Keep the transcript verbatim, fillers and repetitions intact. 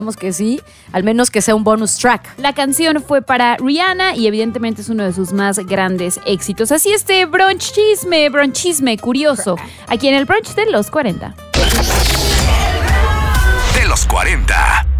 que sí, al menos que sea un bonus track. La canción fue para Rihanna y evidentemente es uno de sus más grandes éxitos. Así este brunch chisme, brunch chisme curioso, aquí en el brunch de los cuarenta. De los cuarenta.